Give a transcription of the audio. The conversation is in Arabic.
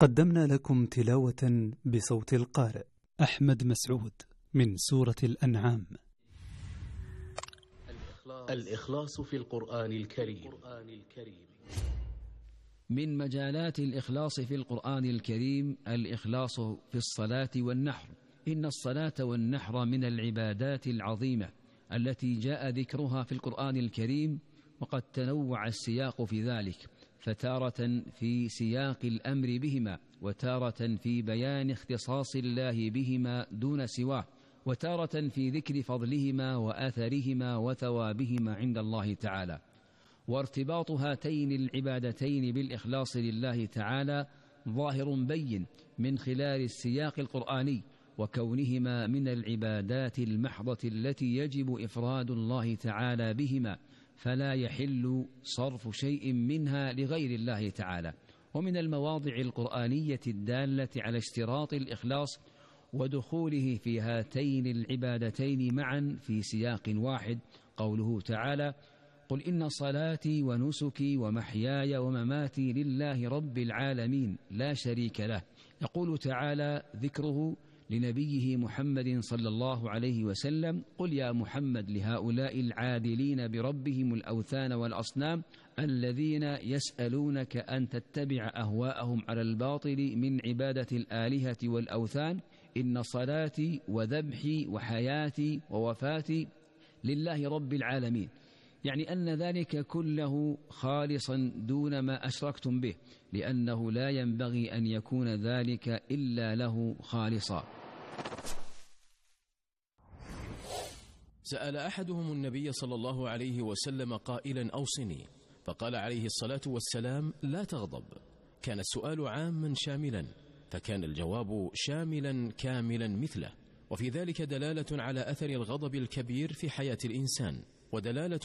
قدمنا لكم تلاوة بصوت القارئ أحمد مسعود من سورة الأنعام. الإخلاص في القرآن الكريم. من مجالات الإخلاص في القرآن الكريم الإخلاص في الصلاة والنحر. إن الصلاة والنحر من العبادات العظيمة التي جاء ذكرها في القرآن الكريم، وقد تنوع السياق في ذلك، فتارة في سياق الأمر بهما، وتارة في بيان اختصاص الله بهما دون سواه، وتارة في ذكر فضلهما وآثرهما وثوابهما عند الله تعالى. وارتباط هاتين العبادتين بالإخلاص لله تعالى ظاهر بين من خلال السياق القرآني، وكونهما من العبادات المحضة التي يجب إفراد الله تعالى بهما، فلا يحل صرف شيء منها لغير الله تعالى. ومن المواضع القرآنية الدالة على اشتراط الإخلاص ودخوله في هاتين العبادتين معا في سياق واحد قوله تعالى: قل إن صلاتي ونسكي ومحياي ومماتي لله رب العالمين لا شريك له. يقول تعالى ذكره لنبيه محمد صلى الله عليه وسلم: قل يا محمد لهؤلاء العادلين بربهم الأوثان والأصنام الذين يسألونك أن تتبع أهواءهم على الباطل من عبادة الآلهة والأوثان، إن صلاتي وذبحي وحياتي ووفاتي لله رب العالمين، يعني أن ذلك كله خالصا دون ما أشركتم به، لأنه لا ينبغي أن يكون ذلك إلا له خالصا. سأل أحدهم النبي صلى الله عليه وسلم قائلا: أوصني، فقال عليه الصلاة والسلام: لا تغضب. كان السؤال عاما شاملا، فكان الجواب شاملا كاملا مثله، وفي ذلك دلالة على أثر الغضب الكبير في حياة الإنسان، ودلالة